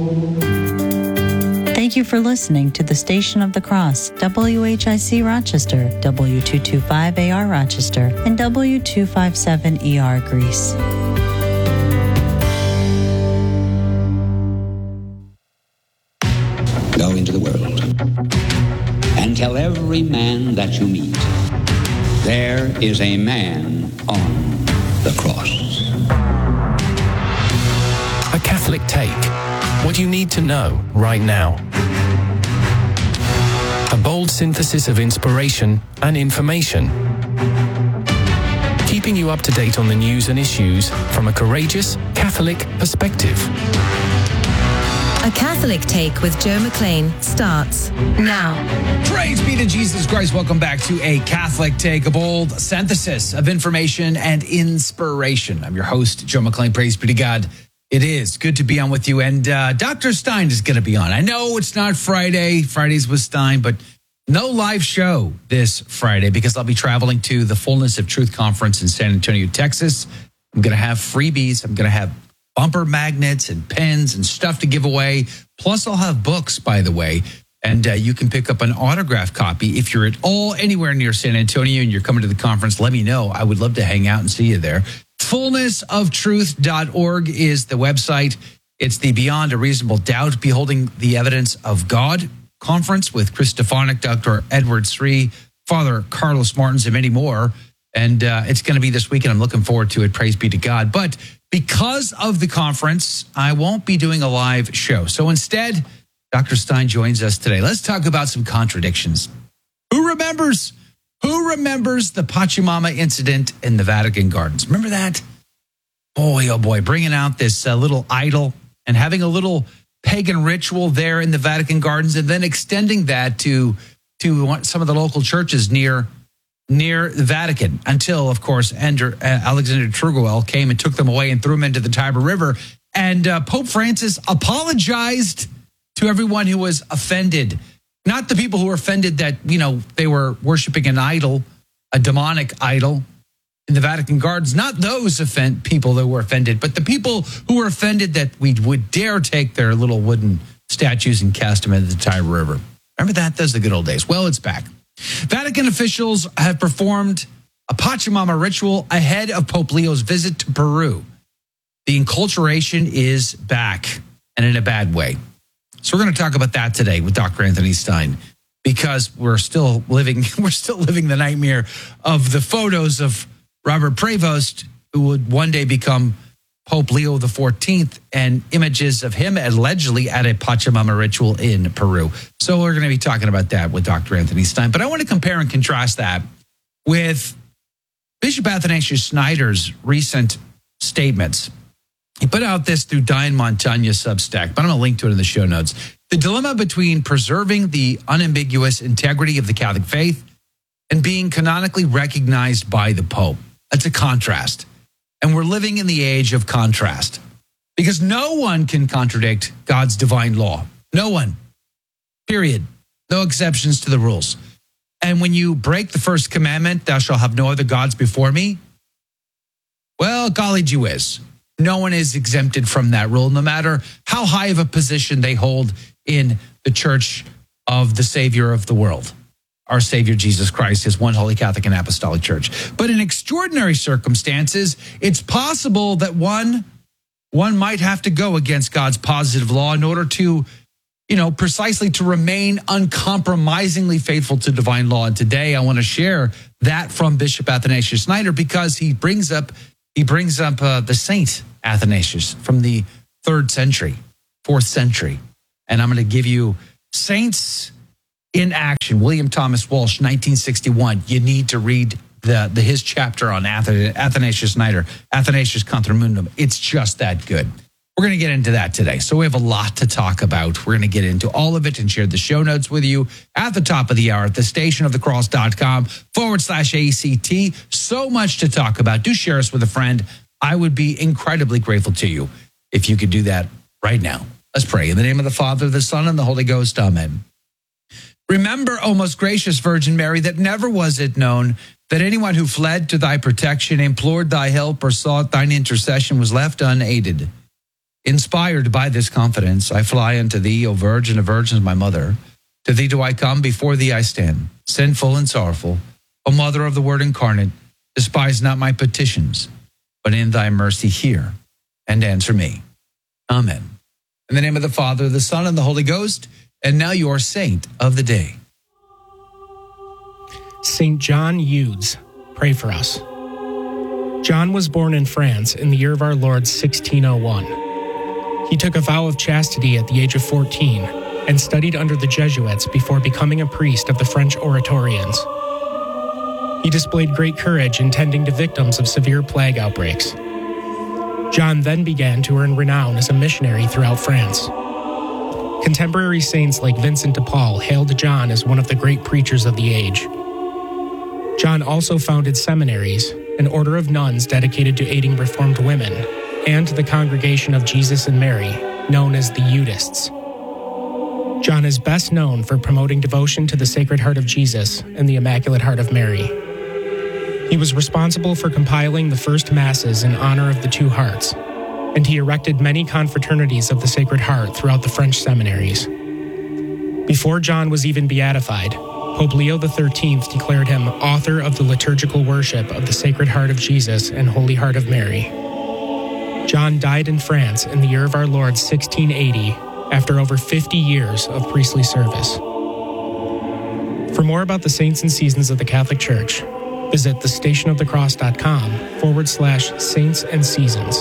Thank you for listening to the Station of the Cross, WHIC Rochester, W225AR Rochester, and W257ER Greece. Go into the world and tell every man that you meet, there is a man on the cross. A Catholic Take. What you need to know right now. A bold synthesis of inspiration and information. Keeping you up to date on the news and issues from a courageous Catholic perspective. A Catholic Take with Joe McLean starts now. Praise be to Jesus Christ. Welcome back to A Catholic Take, a bold synthesis of information and inspiration. I'm your host, Joe McLean. Praise be to God. It is good to be on with you. And Dr. Stein is going to be on. I know it's not Friday. Fridays with Stein, but no live show this Friday because I'll be traveling to the Fullness of Truth Conference in San Antonio, Texas. I'm going to have freebies. I'm going to have bumper magnets and pens and stuff to give away. Plus, I'll have books, by the way. And you can pick up an autographed copy. If you're at all anywhere near San Antonio and you're coming to the conference, let me know. I would love to hang out and see you there. Fullnessoftruth.org is the website. It's the Beyond a Reasonable Doubt, Beholding the Evidence of God conference with Chris Stefanik, Dr. Edward Sri, Father Carlos Martins, and many more. And it's going to be this weekend. I'm looking forward to it. Praise be to God. But because of the conference, I won't be doing a live show. So instead, Dr. Stein joins us today. Let's talk about some contradictions. Who remembers the Pachamama incident in the Vatican Gardens? Remember that? Boy, oh boy, bringing out this little idol and having a little pagan ritual there in the Vatican Gardens and then extending that to some of the local churches near the Vatican until, of course, Alexander Trugoel came and took them away and threw them into the Tiber River. And Pope Francis apologized to everyone who was offended. Not the people who were offended that, they were worshiping an idol, a demonic idol in the Vatican Gardens. Not those people that were offended, but the people who were offended that we would dare take their little wooden statues and cast them into the Tiber River. Remember that? Those are the good old days. Well, it's back. Vatican officials have performed a Pachamama ritual ahead of Pope Leo's visit to Peru. The enculturation is back, and in a bad way. So we're going to talk about that today with Dr. Anthony Stein, because we're still living the nightmare of the photos of Robert Prevost, who would one day become Pope Leo XIV, and images of him allegedly at a Pachamama ritual in Peru. So we're going to be talking about that with Dr. Anthony Stein. But I want to compare and contrast that with Bishop Athanasius Schneider's recent statements. He put out this through Diane Montagna's Substack, but I'm going to link to it in the show notes. The dilemma between preserving the unambiguous integrity of the Catholic faith and being canonically recognized by the Pope. That's a contrast. And we're living in the age of contrast because no one can contradict God's divine law. No one. Period. No exceptions to the rules. And when you break the first commandment, thou shalt have no other gods before me, well, golly gee whiz. No one is exempted from that rule, no matter how high of a position they hold in the Church of the Savior of the world. Our Savior, Jesus Christ, his one holy Catholic and Apostolic Church. But in extraordinary circumstances, it's possible that one might have to go against God's positive law in order to, precisely to remain uncompromisingly faithful to divine law. And today I want to share that from Bishop Athanasius Schneider because he brings up the Saint Athanasius from the 4th century. And I'm going to give you saints in action. William Thomas Walsh, 1961. You need to read his chapter on Athanasius Schneider, Athanasius Contra Mundum. It's just that good. We're going to get into that today. So we have a lot to talk about. We're going to get into all of it and share the show notes with you at the top of the hour at thestationofthecross.com/ACT. So much to talk about. Do share us with a friend. I would be incredibly grateful to you if you could do that right now. Let's pray. In the name of the Father, the Son, and the Holy Ghost. Amen. Remember, O most gracious Virgin Mary, that never was it known that anyone who fled to thy protection, implored thy help, or sought thine intercession was left unaided. Inspired by this confidence, I fly unto thee, O Virgin of Virgins, my mother. To thee do I come, before thee I stand, sinful and sorrowful. O Mother of the Word incarnate, despise not my petitions, but in thy mercy hear and answer me. Amen. In the name of the Father, the Son, and the Holy Ghost, and now your saint of the day. St. John Eudes, pray for us. John was born in France in the year of our Lord 1601. He took a vow of chastity at the age of 14 and studied under the Jesuits before becoming a priest of the French Oratorians. He displayed great courage in tending to victims of severe plague outbreaks. John then began to earn renown as a missionary throughout France. Contemporary saints like Vincent de Paul hailed John as one of the great preachers of the age. John also founded seminaries, an order of nuns dedicated to aiding reformed women, and the Congregation of Jesus and Mary, known as the Eudists. John is best known for promoting devotion to the Sacred Heart of Jesus and the Immaculate Heart of Mary. He was responsible for compiling the first masses in honor of the two hearts, and he erected many confraternities of the Sacred Heart throughout the French seminaries. Before John was even beatified, Pope Leo XIII declared him author of the liturgical worship of the Sacred Heart of Jesus and Holy Heart of Mary. John died in France in the year of our Lord 1680 after over 50 years of priestly service. For more about the saints and seasons of the Catholic Church, visit thestationofthecross.com/saints and seasons.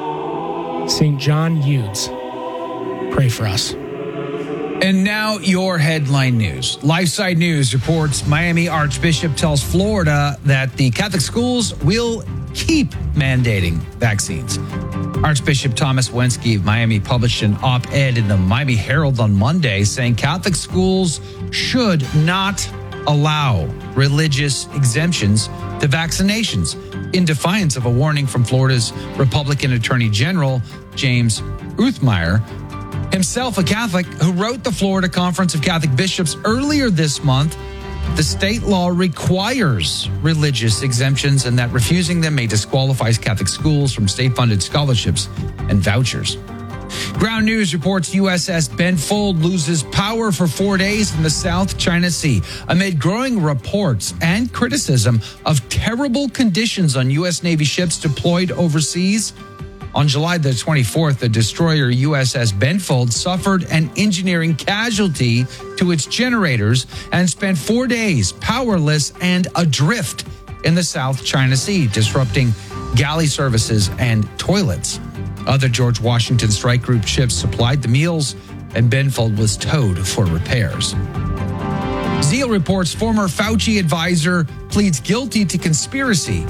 St. John Eudes, pray for us. And now your headline news. LifeSite News reports Miami Archbishop tells Florida that the Catholic schools will keep mandating vaccines. Archbishop Thomas Wensky of Miami published an op-ed in the Miami Herald on Monday saying Catholic schools should not allow religious exemptions to vaccinations, in defiance of a warning from Florida's Republican Attorney General James Uthmeier, himself a Catholic, who wrote the Florida Conference of Catholic Bishops earlier this month. The state law requires religious exemptions, and that refusing them may disqualify Catholic schools from state-funded scholarships and vouchers. Ground News reports USS Ben Fold loses power for 4 days in the South China Sea amid growing reports and criticism of terrible conditions on U.S. Navy ships deployed overseas. On July the 24th, the destroyer USS Benfold suffered an engineering casualty to its generators and spent 4 days powerless and adrift in the South China Sea, disrupting galley services and toilets. Other George Washington Strike Group ships supplied the meals, and Benfold was towed for repairs. Zeal reports former Fauci advisor pleads guilty to conspiracy.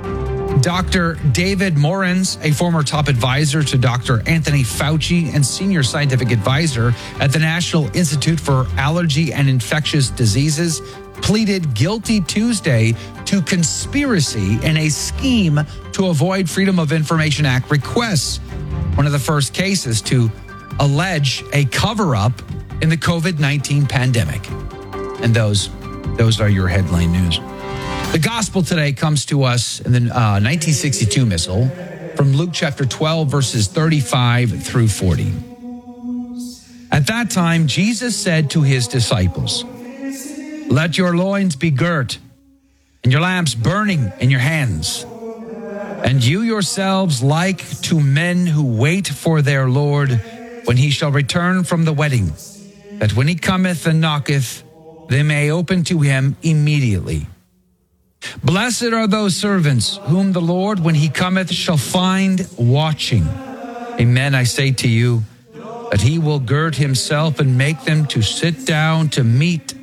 Dr. David Morens, a former top advisor to Dr. Anthony Fauci and senior scientific advisor at the National Institute for Allergy and Infectious Diseases, pleaded guilty Tuesday to conspiracy in a scheme to avoid Freedom of Information Act requests, one of the first cases to allege a cover-up in the COVID-19 pandemic. And those are your headline news. The gospel today comes to us in the 1962 missal from Luke chapter 12, verses 35 through 40. At that time, Jesus said to his disciples, "Let your loins be girt and your lamps burning in your hands. And you yourselves like to men who wait for their Lord when he shall return from the wedding, that when he cometh and knocketh, they may open to him immediately. Blessed are those servants whom the Lord, when he cometh, shall find watching. Amen, I say to you, that he will gird himself and make them to sit down to meat